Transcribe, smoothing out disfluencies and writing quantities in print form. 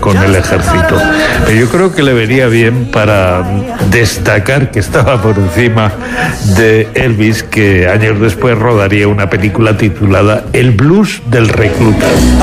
con el ejército. Pero yo creo que le vería bien para destacar que estaba por encima de Elvis, que años después rodaría una película titulada El blues del recluta.